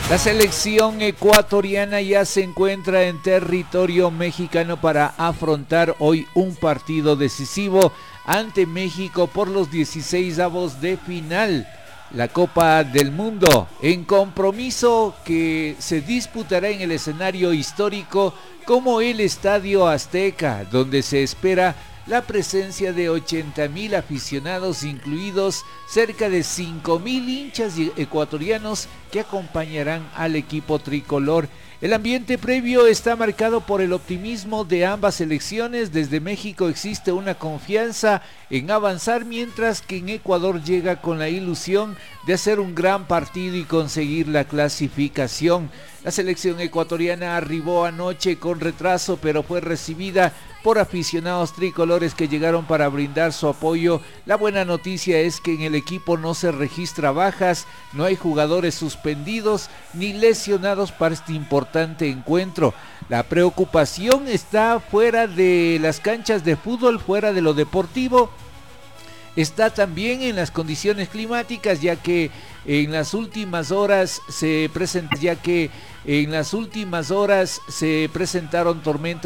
La selección ecuatoriana ya se encuentra en territorio mexicano para afrontar hoy un partido decisivo ante México por los 16avos de final. La Copa del Mundo, en compromiso que se disputará en el escenario histórico como el Estadio Azteca, donde se espera la presencia de 80,000 aficionados, incluidos cerca de 5,000 hinchas ecuatorianos que acompañarán al equipo tricolor. El ambiente previo está marcado por el optimismo de ambas selecciones. Desde México existe una confianza en avanzar, mientras que en Ecuador llega con la ilusión de hacer un gran partido y conseguir la clasificación. La selección ecuatoriana arribó anoche con retraso, pero fue recibida por aficionados tricolores que llegaron para brindar su apoyo. La buena noticia es que en el equipo no se registra bajas, no hay jugadores suspendidos ni lesionados para este importante encuentro. La preocupación está fuera de las canchas de fútbol, fuera de lo deportivo. Está también en las condiciones climáticas, ya que en las últimas horas se presentaron tormentas